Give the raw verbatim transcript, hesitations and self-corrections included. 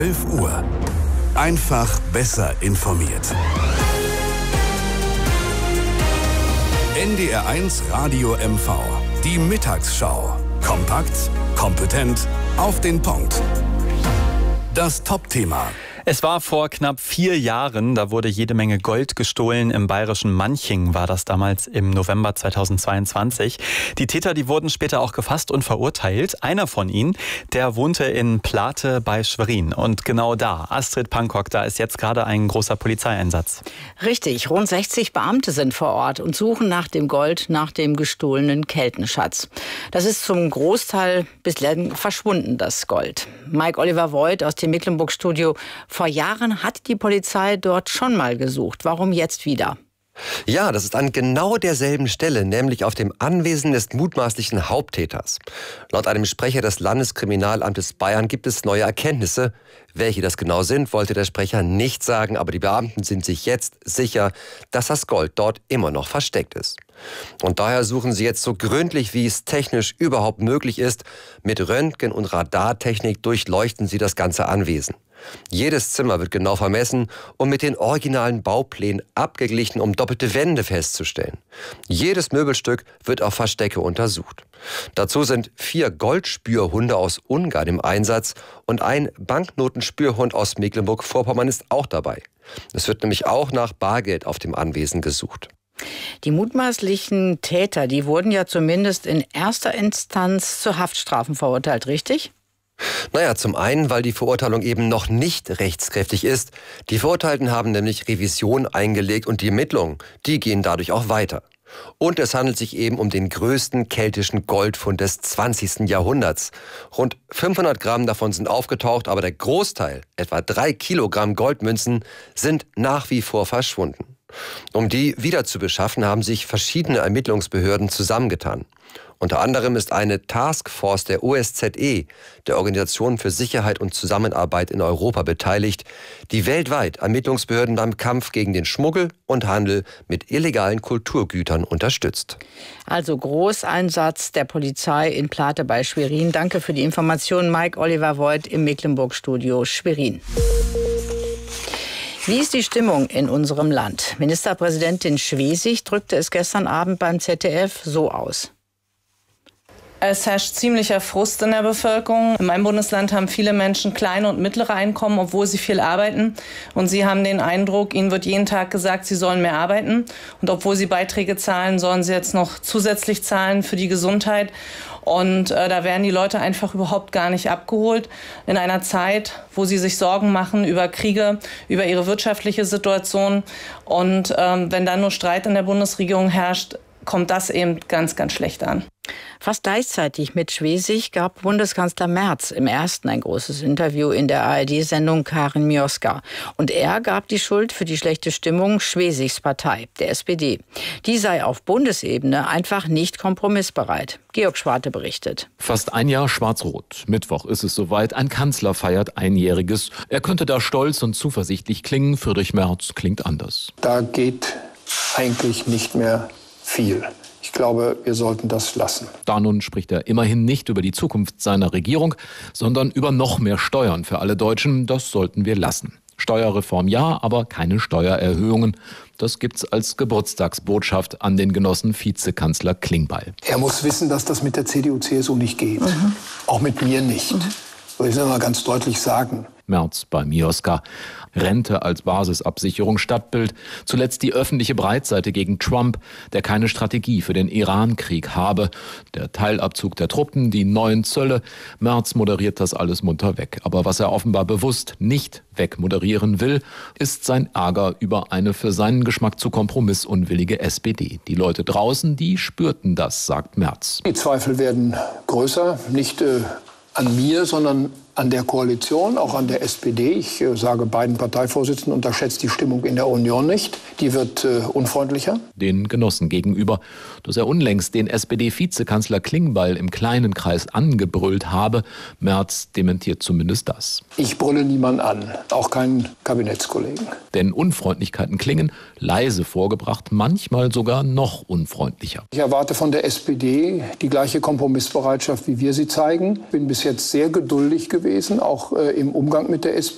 elf Uhr. Einfach besser informiert. N D R eins Radio M V. Die Mittagsschau. Kompakt, kompetent, auf den Punkt. Das Top-Thema. Es war vor knapp vier Jahren, da wurde jede Menge Gold gestohlen. Im bayerischen Manching war das damals im November zweitausendzweiundzwanzig. Die Täter, die wurden später auch gefasst und verurteilt. Einer von ihnen, der wohnte in Plate bei Schwerin. Und genau da, Astrid Pankok, da ist jetzt gerade ein großer Polizeieinsatz. Richtig, rund sechzig Beamte sind vor Ort und suchen nach dem Gold, nach dem gestohlenen Keltenschatz. Das ist zum Großteil bislang verschwunden, das Gold. Mike Oliver Voigt aus dem Mecklenburg-Studio. Vor Jahren hat die Polizei dort schon mal gesucht. Warum jetzt wieder? Ja, das ist an genau derselben Stelle, nämlich auf dem Anwesen des mutmaßlichen Haupttäters. Laut einem Sprecher des Landeskriminalamtes Bayern gibt es neue Erkenntnisse. Welche das genau sind, wollte der Sprecher nicht sagen, aber die Beamten sind sich jetzt sicher, dass das Gold dort immer noch versteckt ist. Und daher suchen sie jetzt so gründlich, wie es technisch überhaupt möglich ist. Mit Röntgen- und Radartechnik durchleuchten sie das ganze Anwesen. Jedes Zimmer wird genau vermessen und mit den originalen Bauplänen abgeglichen, um doppelte Wände festzustellen. Jedes Möbelstück wird auf Verstecke untersucht. Dazu sind vier Goldspürhunde aus Ungarn im Einsatz und ein Banknotenspürhund aus Mecklenburg-Vorpommern ist auch dabei. Es wird nämlich auch nach Bargeld auf dem Anwesen gesucht. Die mutmaßlichen Täter, die wurden ja zumindest in erster Instanz zu Haftstrafen verurteilt, richtig? Naja, zum einen, weil die Verurteilung eben noch nicht rechtskräftig ist. Die Verurteilten haben nämlich Revision eingelegt und die Ermittlungen, die gehen dadurch auch weiter. Und es handelt sich eben um den größten keltischen Goldfund des zwanzigsten Jahrhunderts. Rund fünfhundert Gramm davon sind aufgetaucht, aber der Großteil, etwa drei Kilogramm Goldmünzen, sind nach wie vor verschwunden. Um die wieder zu beschaffen, haben sich verschiedene Ermittlungsbehörden zusammengetan. Unter anderem ist eine Taskforce der O S Z E, der Organisation für Sicherheit und Zusammenarbeit in Europa, beteiligt, die weltweit Ermittlungsbehörden beim Kampf gegen den Schmuggel und Handel mit illegalen Kulturgütern unterstützt. Also Großeinsatz der Polizei in Plate bei Schwerin. Danke für die Information, Mike Oliver Voigt im Mecklenburg-Studio Schwerin. Wie ist die Stimmung in unserem Land? Ministerpräsidentin Schwesig drückte es gestern Abend beim Z D F so aus. Es herrscht ziemlicher Frust in der Bevölkerung. In meinem Bundesland haben viele Menschen kleine und mittlere Einkommen, obwohl sie viel arbeiten. Und sie haben den Eindruck, ihnen wird jeden Tag gesagt, sie sollen mehr arbeiten. Und obwohl sie Beiträge zahlen, sollen sie jetzt noch zusätzlich zahlen für die Gesundheit. Und äh, da werden die Leute einfach überhaupt gar nicht abgeholt. In einer Zeit, wo sie sich Sorgen machen über Kriege, über ihre wirtschaftliche Situation. Und ähm, wenn dann nur Streit in der Bundesregierung herrscht, kommt das eben ganz, ganz schlecht an. Fast gleichzeitig mit Schwesig gab Bundeskanzler Merz im ersten ein großes Interview in der A R D-Sendung Karin Mioska. Und er gab die Schuld für die schlechte Stimmung Schwesigs Partei, der S P D. Die sei auf Bundesebene einfach nicht kompromissbereit. Georg Schwarte berichtet. Fast ein Jahr schwarz-rot. Mittwoch ist es soweit. Ein Kanzler feiert Einjähriges. Er könnte da stolz und zuversichtlich klingen. Friedrich Merz klingt anders. Da geht eigentlich nicht mehr viel. Ich glaube, wir sollten das lassen. Da nun spricht er immerhin nicht über die Zukunft seiner Regierung, sondern über noch mehr Steuern für alle Deutschen. Das sollten wir lassen. Steuerreform ja, aber keine Steuererhöhungen. Das gibt's als Geburtstagsbotschaft an den Genossen Vizekanzler Klingbeil. Er muss wissen, dass das mit der C D U C S U nicht geht. Mhm. Auch mit mir nicht. Mhm. Soll ich das mal ganz deutlich sagen. Merz bei Mioska. Rente als Basisabsicherung, Stadtbild. Zuletzt die öffentliche Breitseite gegen Trump, der keine Strategie für den Iran-Krieg habe. Der Teilabzug der Truppen, die neuen Zölle. Merz moderiert das alles munter weg. Aber was er offenbar bewusst nicht wegmoderieren will, ist sein Ärger über eine für seinen Geschmack zu kompromissunwillige S P D. Die Leute draußen, die spürten das, sagt Merz. Die Zweifel werden größer, nicht äh, an mir, sondern an der Koalition, auch an der S P D. Ich äh, sage beiden Parteivorsitzenden, unterschätzt die Stimmung in der Union nicht. Die wird äh, unfreundlicher. Den Genossen gegenüber, dass er unlängst den S P D-Vizekanzler Klingbeil im kleinen Kreis angebrüllt habe. Merz dementiert zumindest das. Ich brülle niemanden an, auch keinen Kabinettskollegen. Denn Unfreundlichkeiten klingen, leise vorgebracht, manchmal sogar noch unfreundlicher. Ich erwarte von der S P D die gleiche Kompromissbereitschaft, wie wir sie zeigen. Bin bis jetzt sehr geduldig gewesen, auch äh, im Umgang mit der S P D.